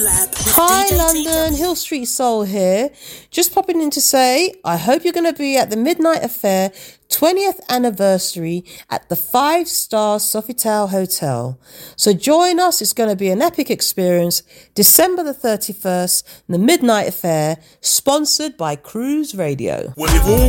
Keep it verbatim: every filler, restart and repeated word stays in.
Hi London, Hill Street Soul here. Just popping in to say, I hope you're going to be at the Midnight Affair twentieth anniversary at the five star Sofitel Hotel. So join us, it's going to be an epic experience. December the thirty-first, the Midnight Affair, sponsored by Cruise Radio. Well, you've all